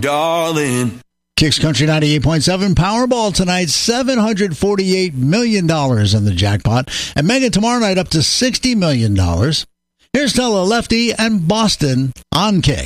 darling. Kicks Country 98.7 Powerball tonight, $748 million in the jackpot. And Mega tomorrow night up to $60 million. Here's Stella Lefty and Boston on Kick.